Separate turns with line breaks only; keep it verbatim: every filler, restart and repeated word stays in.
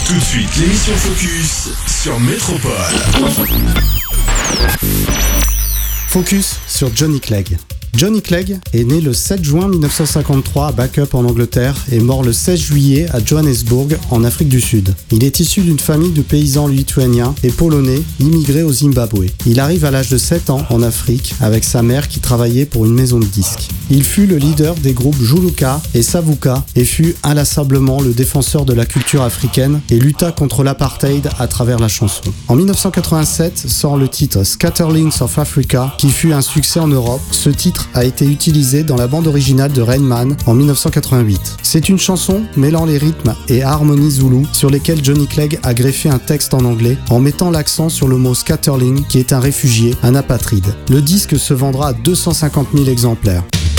Tout de suite, l'émission Focus sur Métropole.
Focus sur Johnny Clegg. Johnny Clegg est né le sept juin mille neuf cent cinquante-trois à Backup en Angleterre et mort le seize juillet à Johannesburg en Afrique du Sud. Il est issu d'une famille de paysans lituaniens et polonais immigrés au Zimbabwe. Il arrive à l'âge de sept ans en Afrique avec sa mère qui travaillait pour une maison de disques. Il fut le leader des groupes Juluka et Savuka et fut inlassablement le défenseur de la culture africaine et lutta contre l'apartheid à travers la chanson. En mille neuf cent quatre-vingt-sept sort le titre Scatterlings of Africa qui fut un succès en Europe. Ce titre a été utilisé dans la bande originale de Rain Man en mille neuf cent quatre-vingt-huit. C'est une chanson mêlant les rythmes et harmonies zoulou sur lesquels Johnny Clegg a greffé un texte en anglais en mettant l'accent sur le mot scatterling qui est un réfugié, un apatride. Le disque se vendra à deux cent cinquante mille exemplaires.